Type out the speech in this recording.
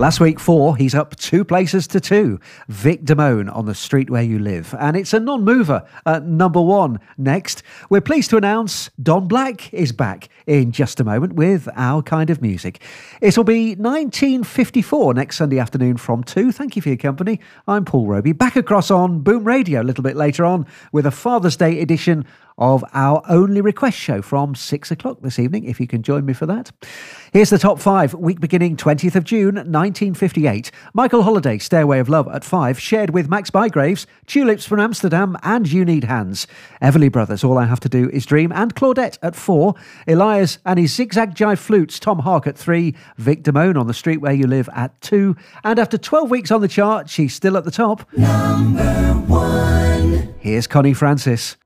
Last week, 4, he's up 2 places to 2. Vic Damone on The Street Where You Live. And it's a non-mover at number 1. Next, we're pleased to announce Don Black is back in just a moment with Our Kind of Music. It'll be 1954 next Sunday afternoon from 2. Thank you for your company. I'm Paul Roby. Back across on Boom Radio a little bit later on with a Father's Day edition of our Only Request show from 6 o'clock this evening, if you can join me for that. Here's the top 5, week beginning 20th of June, 1958. Michael Holiday, Stairway of Love at 5, shared with Max Bygraves, Tulips from Amsterdam and You Need Hands. Everly Brothers, All I Have to Do Is Dream, and Claudette at 4. Elias and his Zigzag Jive Flutes, Tom Hark at 3. Vic Damone on The Street Where You Live at 2. And after 12 weeks on the chart, she's still at the top. Number 1. Here's Connie Francis.